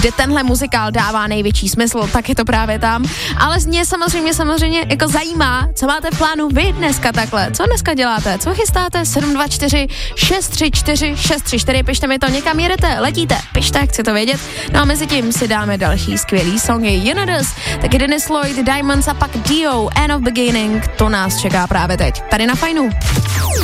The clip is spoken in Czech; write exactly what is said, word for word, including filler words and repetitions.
kde tenhle muzikál dává největší smysl, tak je to právě tam. Ale mě samozřejmě, samozřejmě jako zajímá, co máte v plánu vy dneska takhle. Co dneska děláte? Co chystáte? sedm dva čtyři šest tři čtyři šest tři čtyři, pište mi to, někam jedete, letíte, pište, chci to vědět. No a mezi tím si dáme další skvělý songy. You know this, taky Dennis Lloyd, Diamonds a pak Dio, End of Beginning, to nás čeká právě teď. Tady na Fajnu.